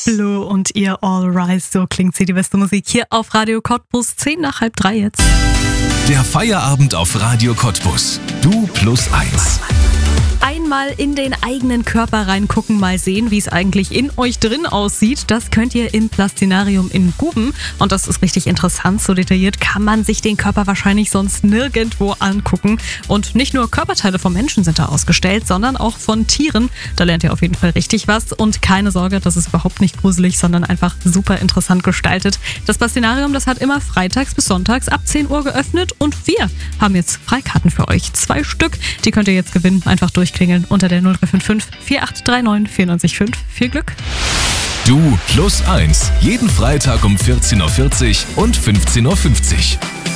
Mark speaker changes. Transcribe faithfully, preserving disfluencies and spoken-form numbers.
Speaker 1: Blue und ihr All Rise, so klingt sie, die beste Musik hier auf Radio Cottbus, zehn nach halb drei jetzt.
Speaker 2: Der Feierabend auf Radio Cottbus. Du plus eins.
Speaker 1: Einmal in den eigenen Körper reingucken, mal sehen, wie es eigentlich in euch drin aussieht. Das könnt ihr im Plastinarium in Guben. Und das ist richtig interessant. So detailliert kann man sich den Körper wahrscheinlich sonst nirgendwo angucken. Und nicht nur Körperteile vom Menschen sind da ausgestellt, sondern auch von Tieren. Da lernt ihr auf jeden Fall richtig was. Und keine Sorge, das ist überhaupt nicht gruselig, sondern einfach super interessant gestaltet. Das Plastinarium, das hat immer freitags bis sonntags ab zehn Uhr geöffnet. Und wir haben jetzt Freikarten für euch. Zwei Stück. Die könnt ihr jetzt gewinnen. Einfach durchklingeln unter der null drei fünf fünf vier acht drei neun vier neun fünf. Viel Glück!
Speaker 2: Du plus eins. Jeden Freitag um vierzehn Uhr vierzig und fünfzehn Uhr fünfzig.